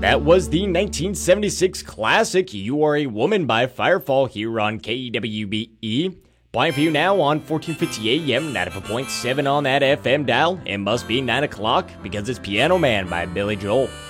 That was the 1976 classic You Are a Woman by Firefall here on KWBE. Playing for you now on 1450 AM, 94.7 on that FM dial. It must be 9 o'clock because it's Piano Man by Billy Joel.